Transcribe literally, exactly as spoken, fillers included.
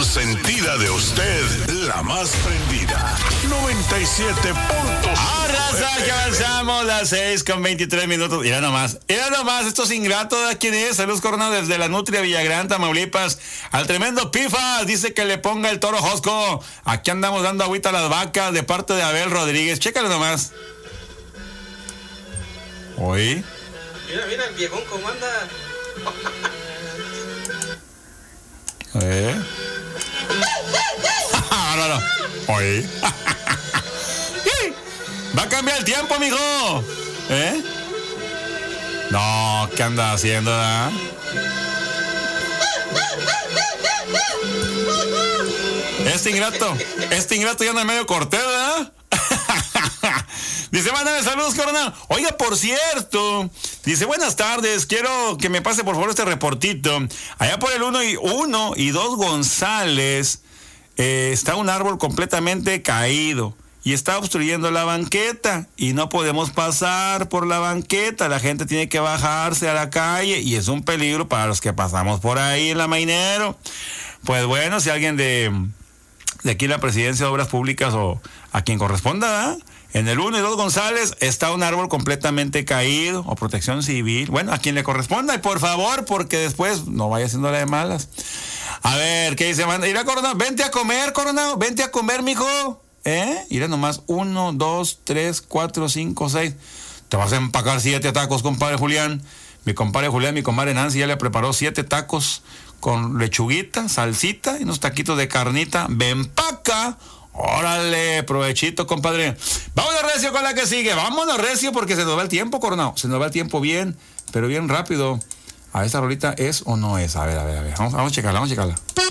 consentida de usted, la más prendida. noventa y siete punto cinco. Arrasa, que avanzamos las seis con veintitrés minutos. Mira nomás, mira nomás, estos ingratos, ¿quién es? Saludos, Coronado, desde la Nutria Villagrán, Tamaulipas. Al tremendo Pifas, dice que le ponga el toro Josco. Aquí andamos dando agüita a las vacas de parte de Abel Rodríguez. Chécale nomás. Oye. Mira, mira el viejón cómo anda. ¿Eh? no, no. Oye. Va a cambiar el tiempo, mijo. ¿Eh? No, ¿qué anda haciendo, da? Este ingrato, este ingrato ya anda medio cortés, ¿verdad? Dice, mándame saludos, Coronel. Oiga, por cierto, dice, buenas tardes, quiero que me pase por favor este reportito. Allá por el uno y uno y dos González eh, está un árbol completamente caído y está obstruyendo la banqueta y no podemos pasar por la banqueta. La gente tiene que bajarse a la calle y es un peligro para los que pasamos por ahí en la Mainero. Pues bueno, si alguien de, de aquí la Presidencia de Obras Públicas o a quien corresponda, ¿verdad? En el uno y dos González está un árbol completamente caído, o Protección Civil. Bueno, a quien le corresponda, y por favor, porque después no vaya haciéndole de malas. A ver, ¿qué dice? Mira, Coronado, vente a comer, Coronado, vente a comer, mijo. ¿Eh? Mira nomás, uno, dos, tres, cuatro, cinco, seis. Te vas a empacar siete tacos, compadre Julián. Mi compadre Julián, mi comadre Nancy ya le preparó siete tacos con lechuguita, salsita y unos taquitos de carnita. Ven pa' acá. Órale, provechito, compadre. Vámonos recio con la que sigue. Vámonos recio porque se nos va el tiempo, Coronado. Se nos va el tiempo bien, pero bien rápido. A esta rolita es o no es. A ver, a ver, a ver. Vamos, vamos a checarla, vamos a checarla.